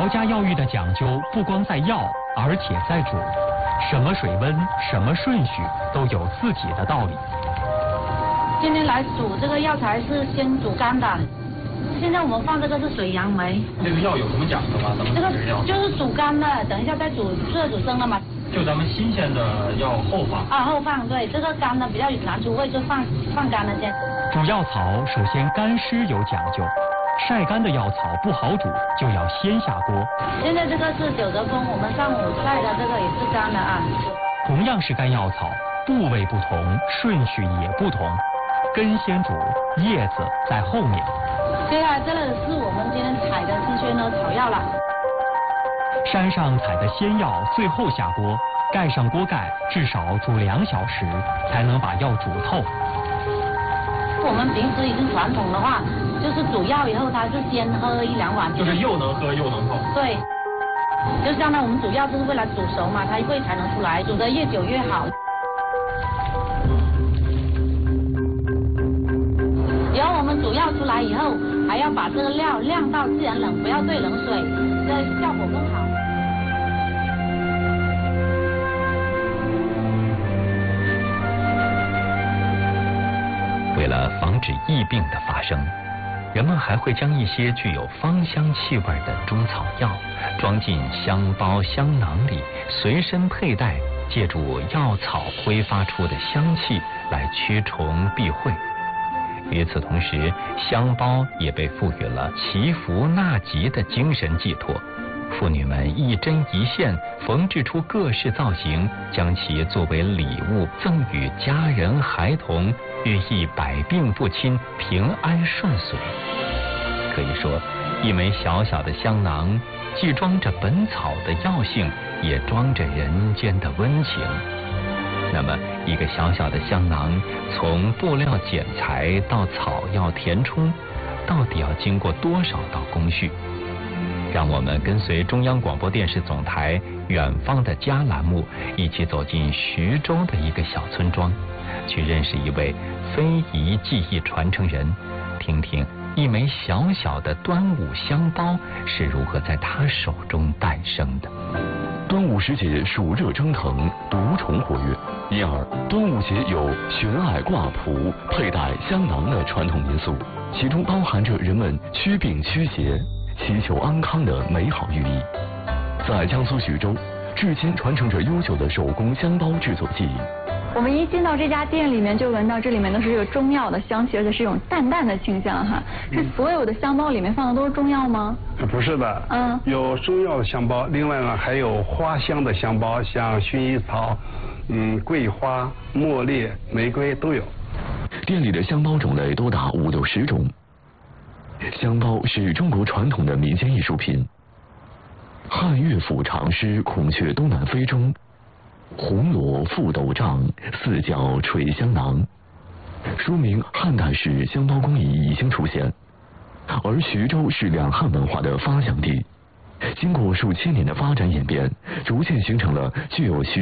姚家药浴的讲究不光在药，而且在煮。什么水温、什么顺序都有自己的道理。 今天来煮这个药材是先煮干的，现在我们放这个是水杨梅。 这个药有什么讲究吗？咱们这个药就是煮干的，等一下再煮，热煮生了嘛。 就咱们新鲜的要后放。 啊，后放，对，这个干的比较难出味，就放干了先。 煮药草首先干湿有讲究，晒干的药草不好煮，就要先下锅。 现在这个是九德风，我们上午晒的这个也是干的啊。 同样是干药草，部位不同，顺序也不同。根先煮，叶子在后面。 接下来这个是我们今天采的是宣的草药了。 山上采的仙药最后下锅，盖上锅盖，至少煮2小时，才能把药煮透。 我们平时已经传统的话，就是煮药以后，它是先喝1、2碗， 就是又能喝又能透。 对，就相当于我们煮药就是为了煮熟嘛，它味才能出来，煮得越久越好。然后我们煮药出来以后，还要把这个料晾到自然冷，不要兑冷水，这效果更好。 为了防止疫病的发生，人们还会将一些具有芳香气味的中草药装进香包、香囊里，随身佩戴，借助药草挥发出的香气来驱虫避秽。与此同时，香包也被赋予了祈福纳吉的精神寄托。妇女们一针一线缝制出各式造型，将其作为礼物赠予家人孩童，寓意百病不侵、平安顺遂。可以说，一枚小小的香囊，既装着本草的药性，也装着人间的温情。那么，一个小小的香囊，从布料剪裁到草药填充，到底要经过多少道工序？让我们跟随中央广播电视总台远方的家栏目，一起走进徐州的一个小村庄，去认识一位非遗技艺传承人，听听一枚小小的端午香包是如何在他手中诞生的。 端午时节暑热蒸腾，毒虫活跃，因而端午节有悬艾挂蒲、佩戴香囊的传统民俗，其中包含着人们驱病驱邪、祈求安康的美好寓意。在江苏徐州，至今传承着悠久的手工香包制作技艺。 我们一进到这家店里面，就闻到这里面都是这个中药的香气，而且是一种淡淡的清香哈。是所有的香包里面放的都是中药吗？ 不是的，有中药的香包，另外呢还有花香的香包，像薰衣草、桂花、茉莉、玫瑰都有。 店里的香包种类多达5到10种。香包是中国传统的民间艺术品。汉乐府长诗《孔雀东南飞》中，红罗覆斗帐，四角垂香囊，说明汉代时香包工艺已经出现。而徐州是两汉文化的发祥地，经过数千年的发展演变，逐渐形成了具有徐